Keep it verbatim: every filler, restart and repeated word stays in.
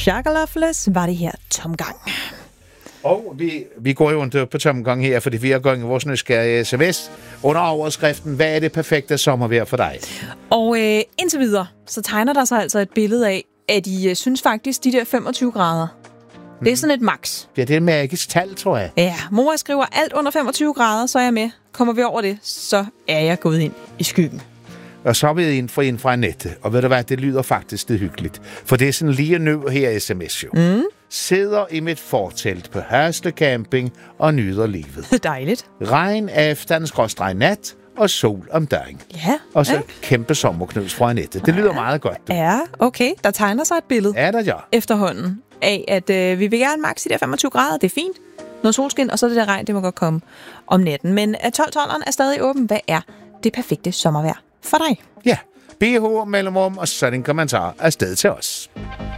Shakalofles var det her tomgang. Og vi, vi går jo ikke på tomgang her, fordi vi har gået i vores nysgerrige sms under overskriften, hvad er det perfekte sommervejr for dig? Og øh, indtil videre, så tegner der sig altså et billede af, at I øh, synes faktisk, de der femogtyve grader, mm. det er sådan et max. Ja, det er et magisk tal, tror jeg. Ja, mor skriver alt under femogtyve grader, så er jeg med. Kommer vi over det, så er jeg gået ind i skyggen. Og så er vi ind for en fra Annette, og ved du hvad, det lyder faktisk det hyggeligt. For det er sådan lige nu her i sms jo. Mm. Sidder i mit fortelt på Hørsle Camping og nyder livet. Dejligt. Regn aften, skråstreg nat og sol om dagen. Ja. Og så ja. kæmpe sommerknus fra Annette. Det lyder meget godt. Du. Ja, okay. Der tegner sig et billede er der, ja. efterhånden af, at øh, vi vil gerne maks i de der femogtyve grader. Det er fint. Noget solskin, og så det der regn, det må godt komme om natten. Men tolv-tolveren er stadig åben. Hvad er det perfekte sommervejr for dig? Ja, B H mellemrum, og så en kommentar afsted til os.